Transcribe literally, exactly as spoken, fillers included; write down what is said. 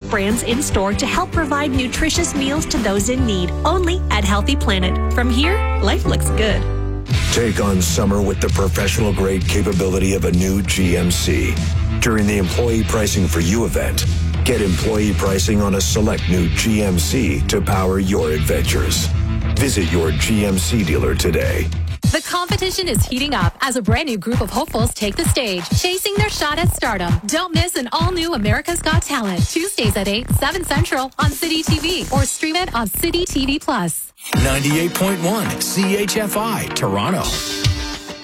brands in store to help provide nutritious meals to those in need. Only at Healthy Planet. From here, life looks good. Take on summer with the professional-grade capability of a new G M C. During the Employee Pricing for You event, get employee pricing on a select new G M C to power your adventures. Visit your G M C dealer today. The competition is heating up as a brand new group of hopefuls take the stage, chasing their shot at stardom. Don't miss an all-new America's Got Talent, Tuesdays at eight, seven Central on City T V, or stream it on City T V Plus. ninety-eight point one C H F I, Toronto.